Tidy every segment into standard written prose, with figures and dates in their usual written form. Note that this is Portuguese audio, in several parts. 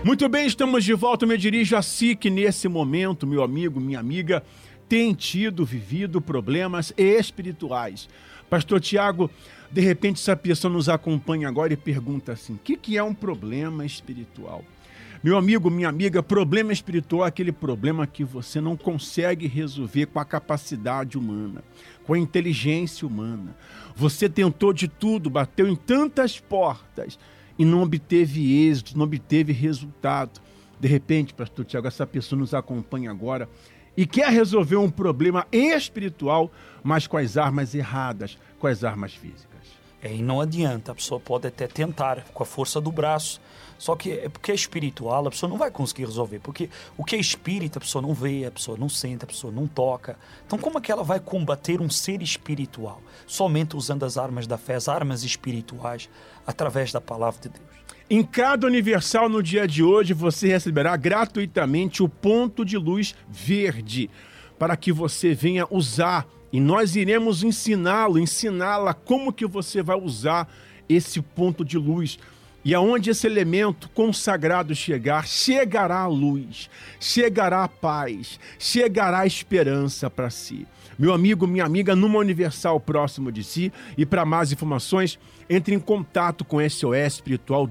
Muito bem, estamos de volta. Eu me dirijo a si que nesse momento, meu amigo, minha amiga, tem vivido problemas espirituais. Pastor Tiago, de repente essa pessoa nos acompanha agora e pergunta assim, o que é um problema espiritual? Meu amigo, minha amiga, problema espiritual é aquele problema que você não consegue resolver com a capacidade humana, com a inteligência humana. Você tentou de tudo, bateu em tantas portas e não obteve êxito, não obteve resultado. De repente, pastor Tiago, essa pessoa nos acompanha agora e quer resolver um problema espiritual, mas com as armas erradas, com as armas físicas. E não adianta, a pessoa pode até tentar com a força do braço, só que porque é espiritual, a pessoa não vai conseguir resolver, porque o que é espírito a pessoa não vê, a pessoa não sente, a pessoa não toca. Então como é que ela vai combater um ser espiritual? Somente usando as armas da fé, as armas espirituais, através da palavra de Deus. Em cada Universal, no dia de hoje, você receberá gratuitamente o ponto de luz verde, para que você venha usar. E nós iremos ensiná-la como que você vai usar esse ponto de luz. E aonde esse elemento consagrado chegar, chegará a luz, chegará a paz, chegará a esperança para si. Meu amigo, minha amiga, numa Universal próximo de si. E para mais informações, entre em contato com SOS Espiritual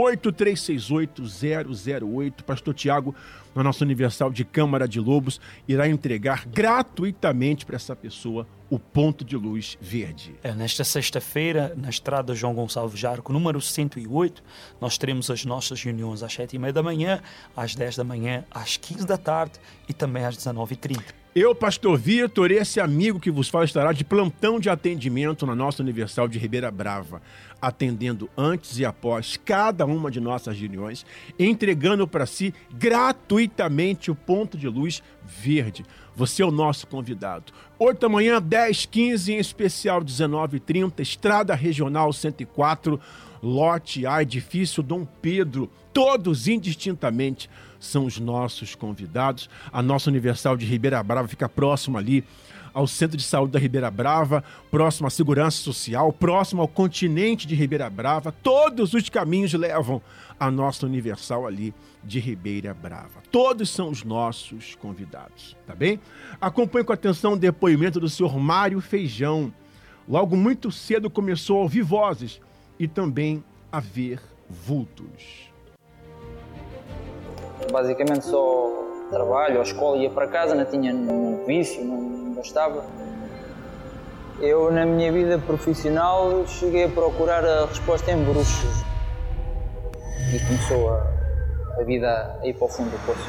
218-368-008. Pastor Tiago, na nossa Universal de Câmara de Lobos, irá entregar gratuitamente para essa pessoa o ponto de luz verde. Nesta sexta-feira, na estrada João Gonçalves Jarco, número 108, nós teremos as nossas reuniões às 7h30 da manhã, às 10 da manhã, às 15 da tarde e também às 19h30. Eu, pastor Vitor, esse amigo que vos fala, estará de plantão de atendimento na nossa Universal de Ribeira Brava, atendendo antes e após cada uma de nossas reuniões, entregando para si gratuitamente o ponto de luz verde. Você é o nosso convidado. 8 da manhã, 10h15, em especial 19h30, Estrada Regional 104, Lote A, Edifício Dom Pedro, todos indistintamente são os nossos convidados. A nossa Universal de Ribeira Brava fica próximo ali ao Centro de Saúde da Ribeira Brava, próximo à Segurança Social, próximo ao continente de Ribeira Brava. Todos os caminhos levam à nossa Universal ali de Ribeira Brava. Todos são os nossos convidados, tá bem? Acompanhe com atenção o depoimento do senhor Mário Feijão. Logo muito cedo começou a ouvir vozes e também a ver vultos. Basicamente só trabalho, a escola, ia para casa, não tinha nenhum vício, não bastava. Eu, na minha vida profissional, cheguei a procurar a resposta em bruxos. E começou a vida a ir para o fundo do poço.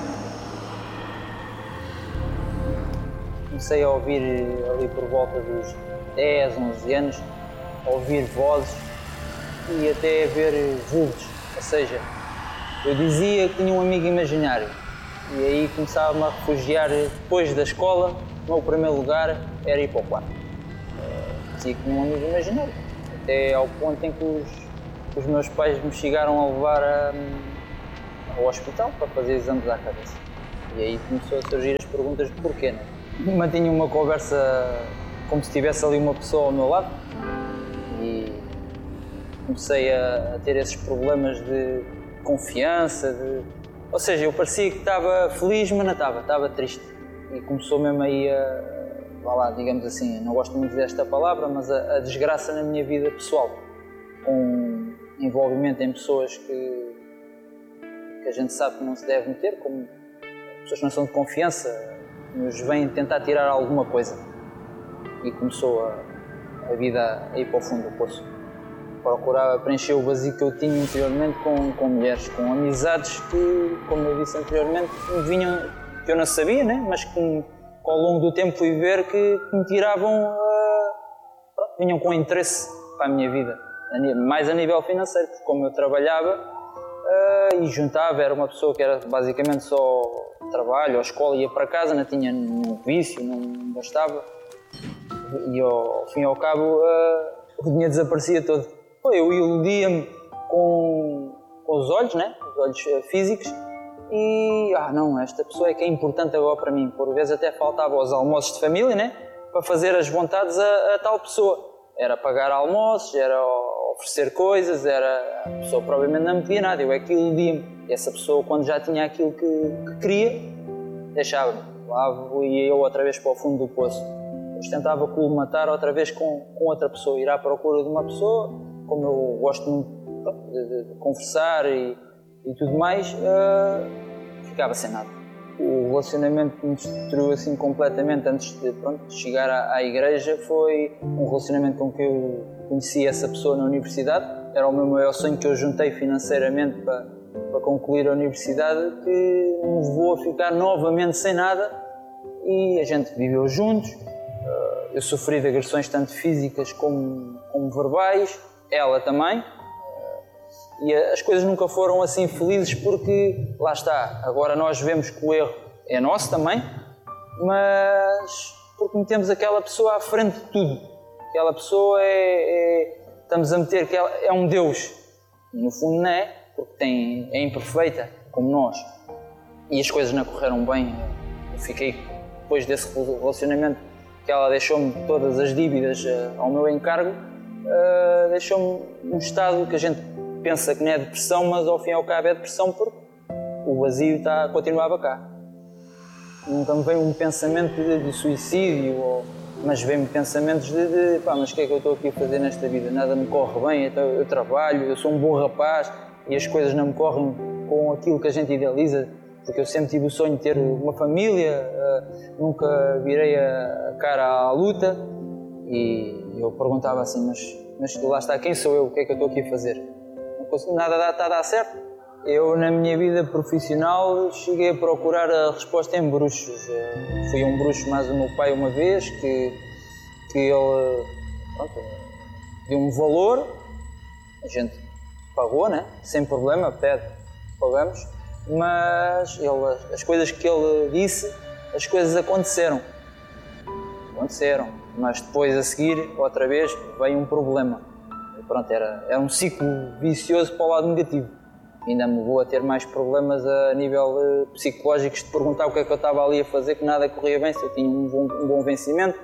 Comecei a ouvir ali por volta dos 10, 11 anos, a ouvir vozes e até a ver vultos, ou seja, eu dizia que tinha um amigo imaginário e aí começava-me a refugiar. Depois da escola, o meu primeiro lugar era ir para o quarto. Dizia que tinha um amigo imaginário, até ao ponto em que os meus pais me chegaram a levar ao hospital para fazer exames à cabeça. E aí começou a surgir as perguntas de porquê, não é? Mantinha uma conversa como se tivesse ali uma pessoa ao meu lado e comecei a ter esses problemas de confiança, ou seja, eu parecia que estava feliz, mas não estava triste. E começou mesmo aí digamos assim, não gosto muito desta palavra, mas a desgraça na minha vida pessoal, com envolvimento em pessoas que a gente sabe que não se deve meter, como pessoas que não são de confiança, nos vêm tentar tirar alguma coisa. E começou a vida a ir para o fundo do poço. Procurava preencher o vazio que eu tinha interiormente com mulheres, com amizades que, como eu disse anteriormente, me vinham, que eu não sabia, né? Mas que ao longo do tempo fui ver que me tiravam, vinham com interesse para a minha vida, mais a nível financeiro, porque como eu trabalhava e juntava, era uma pessoa que era basicamente só trabalho ou escola, ia para casa, não tinha nenhum vício, não bastava, e ao fim e ao cabo o dinheiro desaparecia todo. Eu iludia-me com os olhos, né? Os olhos físicos, e não, esta pessoa é que é importante agora para mim. Por vezes até faltava aos almoços de família, né? Para fazer as vontades a tal pessoa. Era pagar almoços, era oferecer coisas, a pessoa provavelmente não me pedia nada, eu é que iludia-me. E essa pessoa, quando já tinha aquilo que queria, deixava-me. Lá ia eu outra vez para o fundo do poço. Depois tentava colmatar outra vez com outra pessoa, ir à procura de uma pessoa, como eu gosto muito de conversar e tudo mais, ficava sem nada. O relacionamento que me destruiu assim completamente antes de chegar à igreja foi um relacionamento com que eu conheci essa pessoa na universidade. Era o meu maior sonho, que eu juntei financeiramente para concluir a universidade, que me levou a ficar novamente sem nada, e a gente viveu juntos. Eu sofri de agressões tanto físicas como verbais, ela também, e as coisas nunca foram assim felizes, porque, lá está, agora nós vemos que o erro é nosso também, mas porque metemos aquela pessoa à frente de tudo. Aquela pessoa estamos a meter que ela é um Deus, e no fundo não é, porque é imperfeita, como nós, e as coisas não correram bem. Eu fiquei, depois desse relacionamento, que ela deixou-me todas as dívidas ao meu encargo, deixou-me num estado que a gente pensa que não é depressão, mas ao fim e ao cabo é depressão, porque o vazio continuava cá. Nunca me veio um pensamento de suicídio, mas veio-me pensamentos mas o que é que eu estou aqui a fazer nesta vida? Nada me corre bem, eu trabalho, eu sou um bom rapaz e as coisas não me correm com aquilo que a gente idealiza, porque eu sempre tive o sonho de ter uma família, nunca virei a cara à luta, e eu perguntava assim, mas lá está, quem sou eu? O que é que eu estou aqui a fazer? Não consigo, nada está a dar certo. Eu, na minha vida profissional, cheguei a procurar a resposta em bruxos. Fui a um bruxo mais o meu pai uma vez, que ele deu-me um valor, a gente pagou, né? Sem problema, pagamos, mas as coisas que ele disse, as coisas aconteceram, mas depois a seguir, outra vez, veio um problema. E era um ciclo vicioso para o lado negativo. Ainda me vou a ter mais problemas a nível psicológico, de perguntar o que é que eu estava ali a fazer, que nada corria bem, se eu tinha um bom vencimento,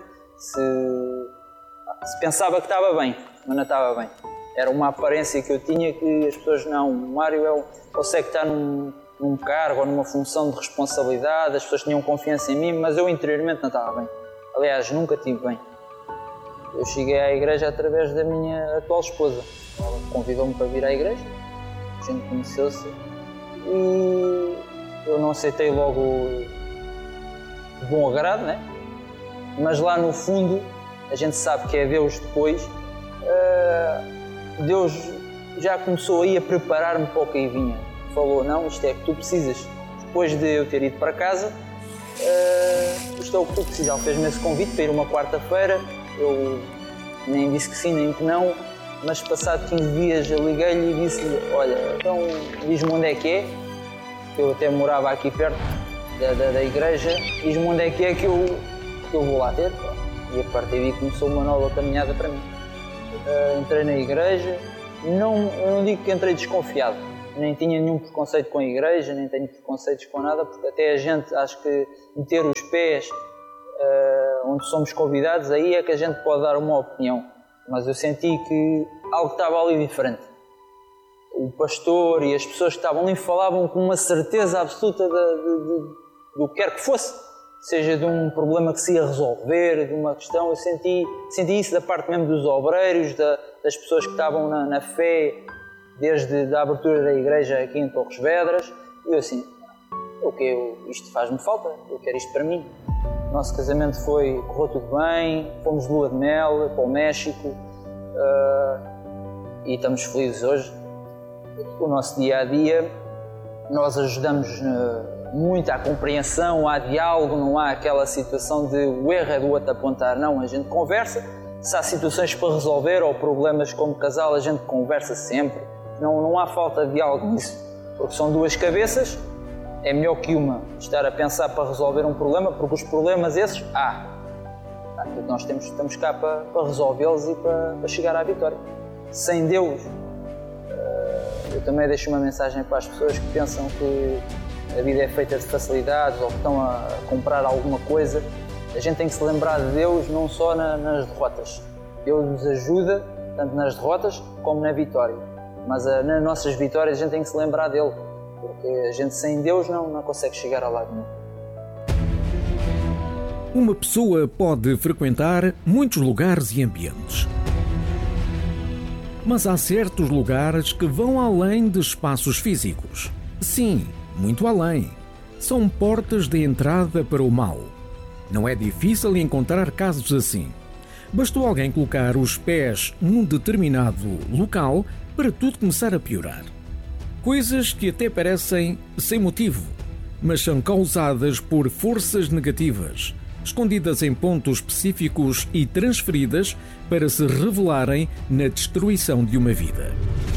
se pensava que estava bem, mas não estava bem. Era uma aparência que eu tinha, que as pessoas não. O Mário consegue estar num cargo ou numa função de responsabilidade, as pessoas tinham confiança em mim, mas eu interiormente não estava bem. Aliás, nunca estive bem. Eu cheguei à igreja através da minha atual esposa. Ela convidou-me para vir à igreja, a gente conheceu-se e eu não aceitei logo de bom agrado, né? Mas lá no fundo, a gente sabe que é Deus depois. Deus já começou aí a preparar-me para o que aí vinha. Falou, não, isto é que tu precisas. Depois de eu ter ido para casa, isto é o que tu precisas. Ele fez-me esse convite para ir uma quarta-feira. Eu nem disse que sim, nem que não, mas passado 15 dias eu liguei-lhe e disse-lhe, olha, então diz-me onde é que é. Eu até morava aqui perto da igreja, diz-me onde é que eu vou lá ter. E a partir daí começou uma nova caminhada para mim. Entrei na igreja, eu não digo que entrei desconfiado, nem tinha nenhum preconceito com a igreja, nem tenho preconceitos com nada, porque até a gente, acho que meter os pés onde somos convidados, aí é que a gente pode dar uma opinião. Mas eu senti que algo estava ali diferente. O pastor e as pessoas que estavam ali falavam com uma certeza absoluta do que quer que fosse, seja de um problema que se ia resolver, de uma questão. Eu senti isso da parte mesmo dos obreiros, das pessoas que estavam na fé, desde a abertura da igreja aqui em Torres Vedras. E eu assim, isto faz-me falta, eu quero isto para mim. O nosso casamento correu tudo bem, fomos de lua de mel para o México e estamos felizes hoje. O nosso dia-a-dia, nós ajudamos muito à compreensão, há diálogo, não há aquela situação de o erro é do outro apontar, não, a gente conversa. Se há situações para resolver ou problemas como casal, a gente conversa sempre, não há falta de diálogo nisso, porque são duas cabeças. É melhor que uma estar a pensar para resolver um problema, porque os problemas esses nós estamos cá para resolvê-los e para chegar à vitória. Sem Deus, eu também deixo uma mensagem para as pessoas que pensam que a vida é feita de facilidades ou que estão a comprar alguma coisa. A gente tem que se lembrar de Deus não só nas derrotas. Deus nos ajuda tanto nas derrotas como na vitória. Mas nas nossas vitórias a gente tem que se lembrar dele, porque a gente sem Deus não consegue chegar a lado nenhum. Uma pessoa pode frequentar muitos lugares e ambientes. Mas há certos lugares que vão além de espaços físicos. Sim, muito além. São portas de entrada para o mal. Não é difícil encontrar casos assim. Bastou alguém colocar os pés num determinado local para tudo começar a piorar. Coisas que até parecem sem motivo, mas são causadas por forças negativas, escondidas em pontos específicos e transferidas para se revelarem na destruição de uma vida.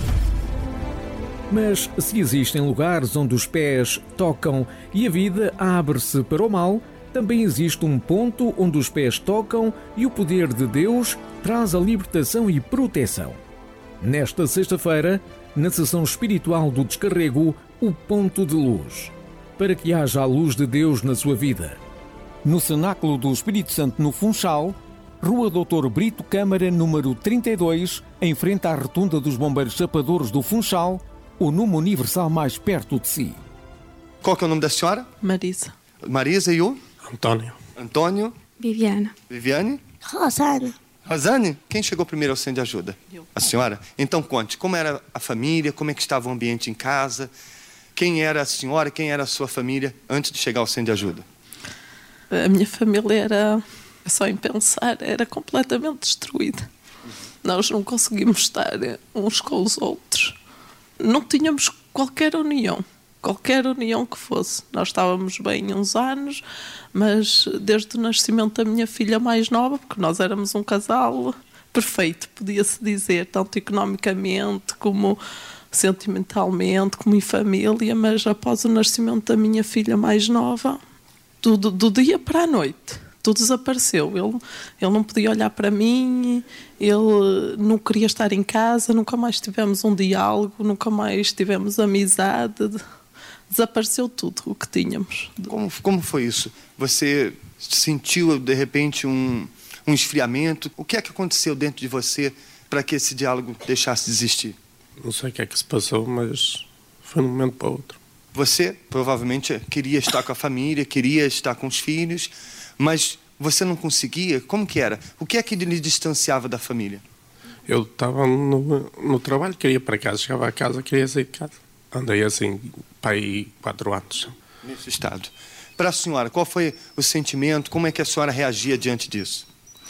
Mas se existem lugares onde os pés tocam e a vida abre-se para o mal, também existe um ponto onde os pés tocam e o poder de Deus traz a libertação e proteção. Nesta sexta-feira, na sessão espiritual do Descarrego, o ponto de luz, para que haja a luz de Deus na sua vida. No Cenáculo do Espírito Santo, no Funchal, Rua Doutor Brito Câmara, número 32, em frente à rotunda dos Bombeiros Chapadores do Funchal, o número universal mais perto de si. Qual que é o nome da senhora? Marisa. Marisa e o? Antônio. Antônio. Viviana. Viviane. Rosane. Rosane? Quem chegou primeiro ao centro de ajuda? Eu. A senhora? Então conte, como era a família, como é que estava o ambiente em casa, quem era a senhora, quem era a sua família antes de chegar ao centro de ajuda? A minha família era, só em pensar, era completamente destruída. Nós não conseguimos estar uns com os outros. Não tínhamos qualquer união que fosse. Nós estávamos bem uns anos, mas desde o nascimento da minha filha mais nova, porque nós éramos um casal perfeito, podia-se dizer, tanto economicamente como sentimentalmente, como em família, mas após o nascimento da minha filha mais nova, tudo, do dia para a noite, tudo desapareceu. Ele não podia olhar para mim, ele não queria estar em casa, nunca mais tivemos um diálogo, nunca mais tivemos amizade. Desapareceu tudo o que tínhamos. Como foi isso? Você sentiu, de repente, um esfriamento? O que é que aconteceu dentro de você para que esse diálogo deixasse de existir? Não sei o que é que se passou, mas foi de um momento para o outro. Você provavelmente queria estar com a família, queria estar com os filhos, mas você não conseguia? Como que era? O que é que lhe distanciava da família? Eu estava no trabalho, queria ir para casa, chegava a casa, queria sair de casa. Andei assim, para aí 4 anos. Nesse estado. Para a senhora, qual foi o sentimento? Como é que a senhora reagia diante disso?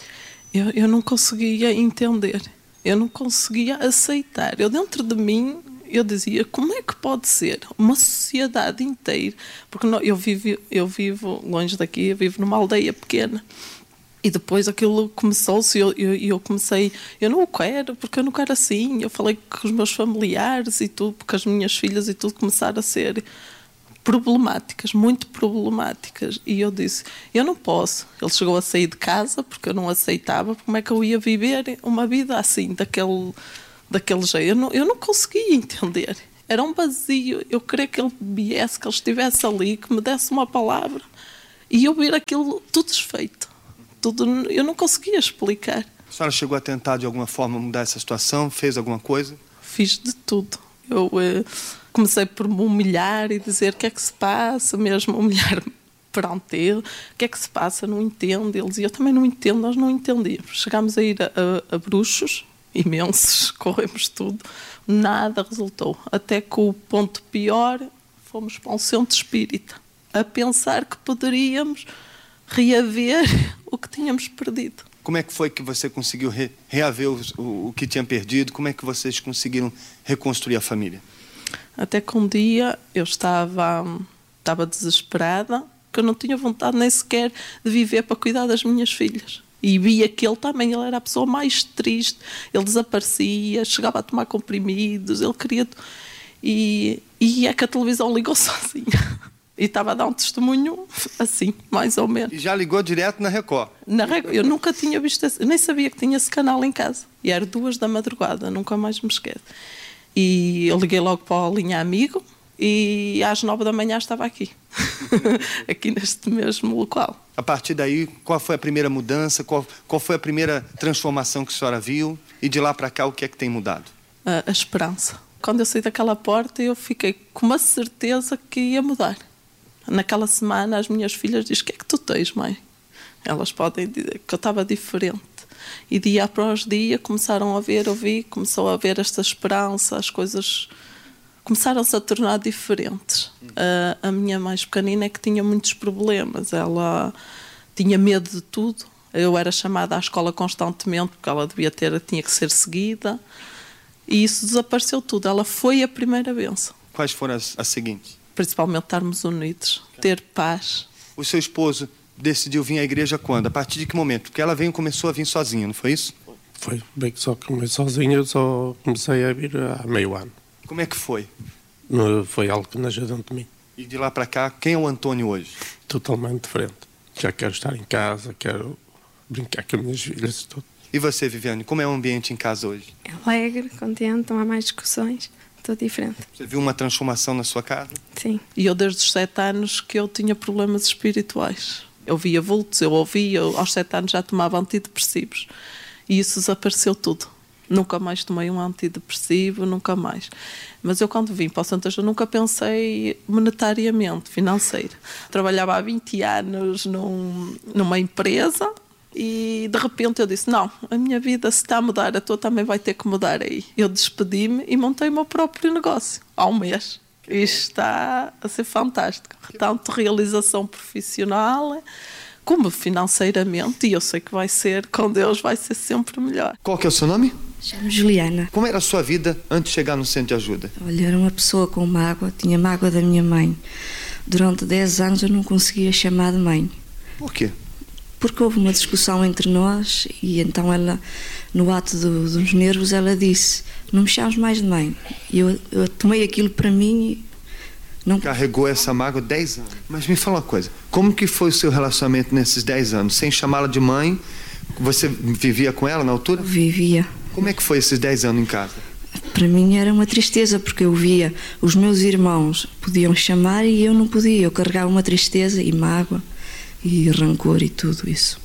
Eu não conseguia entender. Eu não conseguia aceitar. Eu dentro de mim, eu dizia, como é que pode ser uma sociedade inteira? Porque eu vivo longe daqui, eu vivo numa aldeia pequena. E depois aquilo começou-se e eu comecei, eu não o quero, porque eu não quero assim. Eu falei com os meus familiares e tudo, porque as minhas filhas e tudo começaram a ser problemáticas, muito problemáticas. E eu disse, eu não posso. Ele chegou a sair de casa porque eu não aceitava. Como é que eu ia viver uma vida assim, daquele jeito? Eu não conseguia entender. Era um vazio. Eu queria que ele viesse, que ele estivesse ali, que me desse uma palavra. E eu ver aquilo tudo desfeito. Tudo, eu não conseguia explicar. A senhora chegou a tentar de alguma forma mudar essa situação? Fez alguma coisa? Fiz de tudo. Eu comecei por me humilhar e dizer o que é que se passa, mesmo humilhar-me perante ele. O que é que se passa? Não entendo. Ele dizia, eu também não entendo, nós não entendíamos. Chegámos a ir a bruxos imensos, corremos tudo. Nada resultou. Até que o ponto pior, fomos para um centro espírita, a pensar que poderíamos reaver o que tínhamos perdido. Como é que foi que você conseguiu reaver o que tinha perdido? Como é que vocês conseguiram reconstruir a família? Até que um dia eu estava desesperada, que eu não tinha vontade nem sequer de viver para cuidar das minhas filhas. E via que ele também, ele era a pessoa mais triste, ele desaparecia, chegava a tomar comprimidos, ele queria... E é que a televisão ligou sozinha. E estava a dar um testemunho assim, mais ou menos. E já ligou direto na Record? Na Record, eu nunca tinha visto, eu nem sabia que tinha esse canal em casa. E era 2 da madrugada, nunca mais me esqueço. E eu liguei logo para a linha Amigo e às 9 da manhã estava aqui, aqui neste mesmo local. A partir daí, qual foi a primeira mudança? Qual foi a primeira transformação que a senhora viu? E de lá para cá, o que é que tem mudado? A esperança. Quando eu saí daquela porta, eu fiquei com uma certeza que ia mudar. Naquela semana, as minhas filhas dizem: o que é que tu tens, mãe? Elas podem dizer que eu estava diferente. E dia após dia começaram a ver, começou a haver esta esperança, as coisas começaram-se a tornar diferentes. A minha mais pequenina é que tinha muitos problemas, ela tinha medo de tudo. Eu era chamada à escola constantemente porque ela tinha que ser seguida, e isso desapareceu tudo. Ela foi a primeira bênção. Quais foram as seguintes? Principalmente estarmos unidos, ter paz. O seu esposo decidiu vir à igreja quando? A partir de que momento? Porque ela começou a vir sozinha, não foi isso? Foi bem que só comecei sozinho, eu só comecei a vir há meio ano. Como é que foi? Foi algo que nasceu dentro de mim. E de lá para cá, quem é o Antônio hoje? Totalmente diferente. Já quero estar em casa, quero brincar com as minhas filhas e tudo. E você, Viviane, como é o ambiente em casa hoje? É alegre, contente, não há mais discussões, tudo diferente. Você viu uma transformação na sua casa? Sim. E eu desde os 7 anos que eu tinha problemas espirituais. Eu via vultos, eu ouvia, aos 7 anos já tomava antidepressivos. E isso desapareceu tudo. Nunca mais tomei um antidepressivo, nunca mais. Mas eu, quando vim para o Santo Anjo, nunca pensei monetariamente, financeiro. Trabalhava há 20 anos numa empresa e, de repente, eu disse: não, a minha vida, se está a mudar, a tua também vai ter que mudar aí. Eu despedi-me e montei o meu próprio negócio, há um mês. Isto está a ser fantástico. Tanto realização profissional como financeiramente, e eu sei que vai ser, com Deus, vai ser sempre melhor. Qual que é o seu nome? Chamo Juliana. Como era a sua vida antes de chegar no centro de ajuda? Olha, era uma pessoa com mágoa, tinha mágoa da minha mãe. Durante 10 anos eu não conseguia chamar de mãe. Por quê? Porque houve uma discussão entre nós e então ela, no ato dos nervos, ela disse: não me chames mais de mãe. E eu tomei aquilo para mim e não... Carregou essa mágoa 10 anos. Mas me fala uma coisa, como que foi o seu relacionamento nesses 10 anos? Sem chamá-la de mãe, você vivia com ela na altura? Eu vivia. Como é que foi esses 10 anos em casa? Para mim era uma tristeza, porque eu via os meus irmãos podiam chamar e eu não podia. Eu carregava uma tristeza e mágoa e rancor e tudo isso.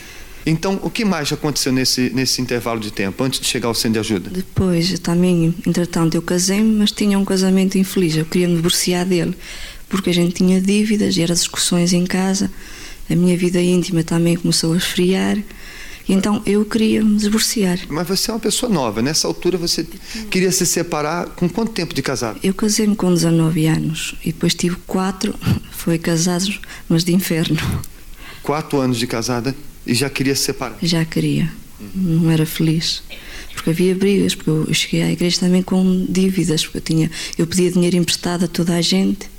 Então, o que mais aconteceu nesse intervalo de tempo, antes de chegar ao centro de ajuda? Depois, também, entretanto, eu casei-me, mas tinha um casamento infeliz. Eu queria me divorciar dele, porque a gente tinha dívidas e eram discussões em casa. A minha vida íntima também começou a esfriar. E então eu queria me divorciar. Mas você é uma pessoa nova. Nessa altura você queria se separar com quanto tempo de casado? Eu casei-me com 19 anos e depois tive 4, foi casados, mas de inferno. 4 anos de casada e já queria se separar? Já queria. Não era feliz. Porque havia brigas, porque eu cheguei à igreja também com dívidas, porque eu pedia dinheiro emprestado a toda a gente.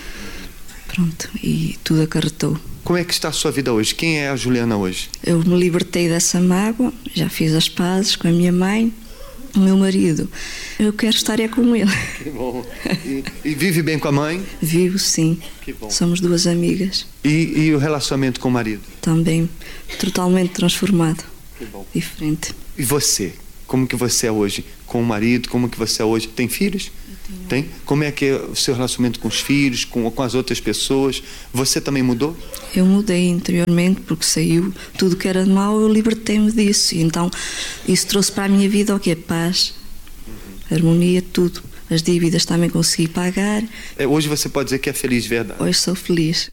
Pronto, e tudo acarretou. Como é que está a sua vida hoje? Quem é a Juliana hoje? Eu me libertei dessa mágoa, já fiz as pazes com a minha mãe, o meu marido. Eu quero estar com ele. Que bom. E vive bem com a mãe? Vivo, sim. Que bom. Somos 2 amigas. E o relacionamento com o marido? Também totalmente transformado. Que bom. Diferente. E você? Como que você é hoje com o marido? Como que você é hoje? Tem filhos? Tem? Como é que é o seu relacionamento com os filhos, com as outras pessoas? Você também mudou? Eu mudei interiormente porque saiu tudo que era mau, eu libertei-me disso. E então isso trouxe para a minha vida o quê? Paz, harmonia, tudo. As dívidas também consegui pagar. Hoje você pode dizer que é feliz de verdade? Hoje sou feliz.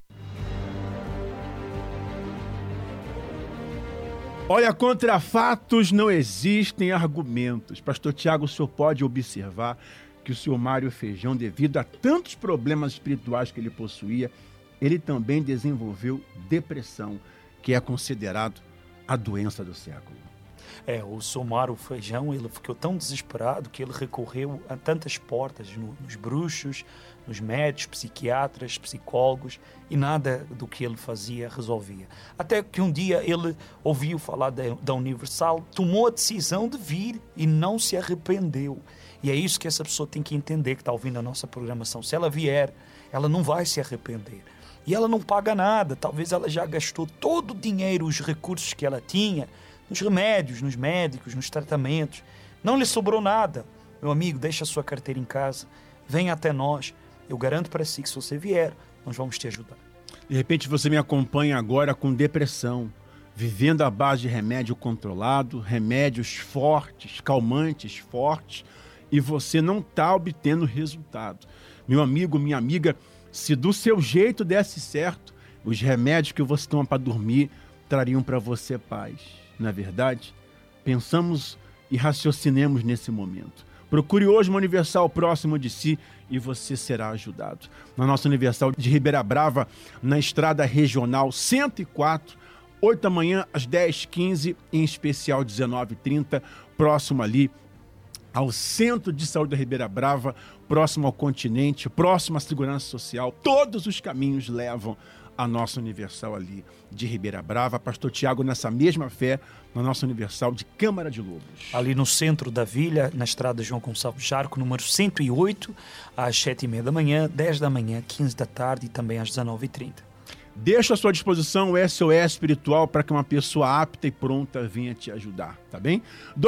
Olha, contra fatos não existem argumentos. Pastor Tiago, o senhor pode observar que o senhor Mário Feijão, devido a tantos problemas espirituais que ele possuía, ele também desenvolveu depressão, que é considerado a doença do século. O senhor Mário Feijão, ele ficou tão desesperado que ele recorreu a tantas portas, nos bruxos, nos médicos, psiquiatras, psicólogos, e nada do que ele fazia resolvia. Até que um dia ele ouviu falar da Universal, tomou a decisão de vir e não se arrependeu. E é isso que essa pessoa tem que entender, que está ouvindo a nossa programação. Se ela vier, ela não vai se arrepender. E ela não paga nada. Talvez ela já gastou todo o dinheiro, os recursos que ela tinha, nos remédios, nos médicos, nos tratamentos. Não lhe sobrou nada. Meu amigo, deixa a sua carteira em casa. Venha até nós. Eu garanto para si que se você vier, nós vamos te ajudar. De repente você me acompanha agora com depressão, vivendo à base de remédio controlado, remédios fortes, calmantes fortes, e você não está obtendo resultado. Meu amigo, minha amiga, se do seu jeito desse certo, os remédios que você toma para dormir trariam para você paz. Não é verdade? Pensamos e raciocinemos nesse momento. Procure hoje uma Universal próximo de si e você será ajudado. Na nossa Universal de Ribeira Brava, na Estrada Regional 104, 8 da manhã às 10h15, em especial 19h30, próximo ali ao Centro de Saúde da Ribeira Brava, próximo ao Continente, próximo à Segurança Social. Todos os caminhos levam à nossa Universal ali de Ribeira Brava. Pastor Tiago, nessa mesma fé, na nossa Universal de Câmara de Lobos. Ali no centro da vila, na estrada João Gonçalves Jarco, número 108, às 7h30 da manhã, 10 da manhã, 15 da tarde e também às 19h30. Deixo à sua disposição o SOS espiritual para que uma pessoa apta e pronta venha te ajudar, tá bem?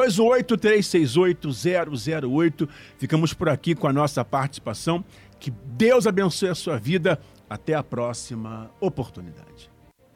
28368-008. Ficamos por aqui com a nossa participação. Que Deus abençoe a sua vida. Até a próxima oportunidade.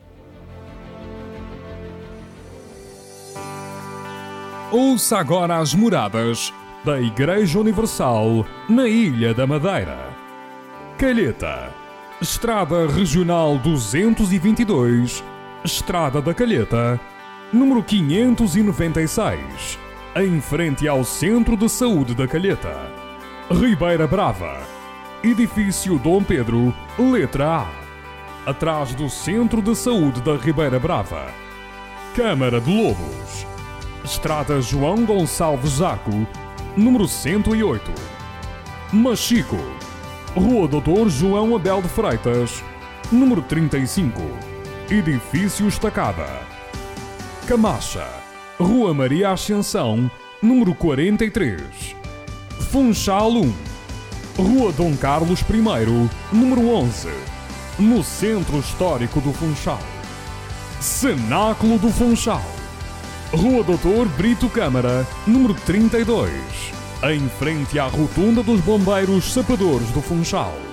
Ouça agora as moradas da Igreja Universal na Ilha da Madeira. Calheta, Estrada Regional 222, Estrada da Calheta, número 596, em frente ao Centro de Saúde da Calheta. Ribeira Brava, Edifício Dom Pedro, letra A, atrás do Centro de Saúde da Ribeira Brava. Câmara de Lobos, Estrada João Gonçalves Jarco, número 108. Machico, Rua Doutor João Abel de Freitas, número 35, Edifício Estacada. Camacha, Rua Maria Ascensão, número 43. Funchal 1, Rua Dom Carlos I, número 11, no Centro Histórico do Funchal. Cenáculo do Funchal, Rua Doutor Brito Câmara, número 32, em frente à Rotunda dos Bombeiros Sapadores do Funchal.